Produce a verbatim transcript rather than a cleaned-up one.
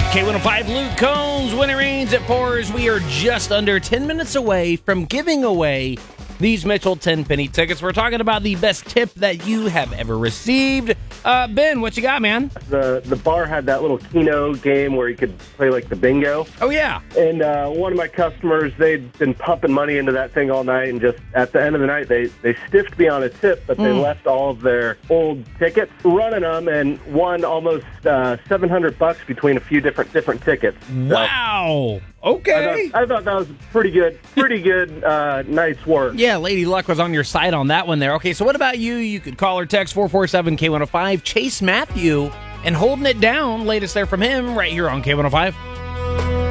K one oh five, Luke Combs. When it rains, it pours. We are just under ten minutes away from giving away these Mitchell ten-penny tickets. We're talking about the best tip that you have ever received. Uh, Ben, what you got, man? The the bar had that little Keno game where you could play like the bingo. Oh, yeah. And uh, one of my customers, they'd been pumping money into that thing all night, and just at the end of the night, they, they stiffed me on a tip, but they Mm. left all of their old tickets running them and won almost uh, seven hundred bucks between a few different different tickets. So Wow. Okay. I thought, I thought that was pretty good, pretty good, uh, nice work. Yeah, Lady Luck was on your side on that one there. Okay, so what about you? You could call or text four four seven K one oh five. Chase Matthew and Holding It Down. Latest there from him right here on K one oh five.